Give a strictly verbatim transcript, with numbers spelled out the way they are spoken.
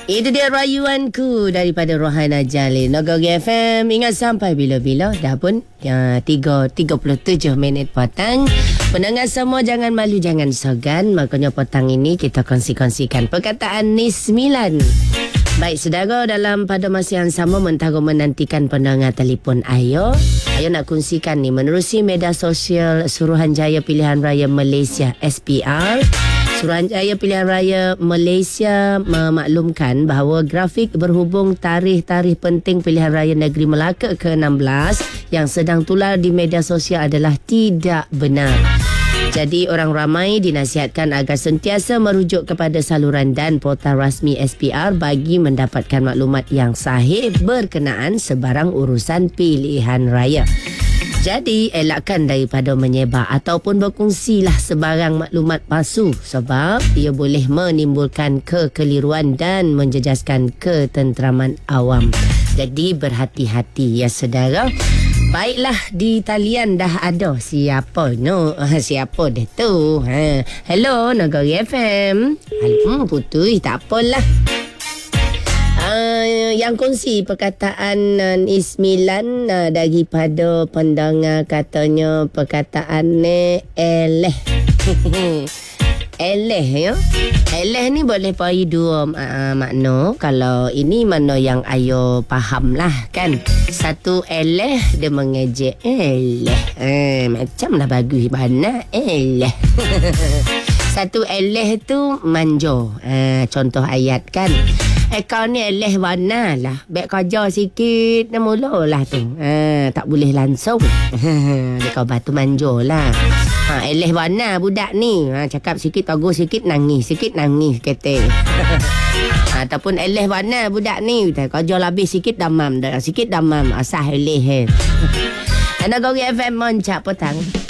Itu dia rayuanku daripada Rohana Jalil. Nagari F M. Ingat sampai bila-bila. Dah pun ya, tiga puluh tujuh minit petang. Pendengar semua jangan malu, jangan segan. Makanya petang ini kita kongsi-kongsikan perkataan Ni sembilan. Baik saudara, dalam pada masa yang sama mentara menantikan pendengar telefon Ayo. Ayo nak kongsikan ni menerusi media sosial Suruhanjaya Pilihan Raya Malaysia S P R. Suruhanjaya Pilihan Raya Malaysia memaklumkan bahawa grafik berhubung tarikh-tarikh penting Pilihan Raya Negeri Melaka ke enam belas yang sedang tular di media sosial adalah tidak benar. Jadi orang ramai dinasihatkan agar sentiasa merujuk kepada saluran dan portal rasmi S P R bagi mendapatkan maklumat yang sahih berkenaan sebarang urusan pilihan raya. Jadi elakkan daripada menyebar ataupun berkongsilah sebarang maklumat palsu sebab ia boleh menimbulkan kekeliruan dan menjejaskan ketenteraman awam. Jadi berhati-hati ya saudara. Baiklah, di talian dah ada siapa no? Siapa dia tu? Ha. Hello Nagari F M. Hmm, putui tak apalah. Uh, yang kongsi perkataan uh, Ni sembilan uh, daripada pendengar katanya perkataan ni eleh. Eleh ya. Eleh ni boleh pai dua uh, makna. Kalau ini makna yang ayo faham lah kan. Satu eleh dia mengejek. Eleh. Eh, macam lah bagus mana eleh. Satu eleh tu manjo. Uh, contoh ayat kan. Eh kau ni eleh warna lah. Baik kerja sikit dah mulalah tu. Ha, tak boleh langsung. Dia kau batu manjo lah. Ha, eleh warna budak ni. Ha, cakap sikit bagus sikit nangis. Sikit nangis kata. Ha, ataupun eleh warna budak ni. Kerja lebih sikit damam. Sikit damam. Asah eleh. Nagari F M Moncak petang.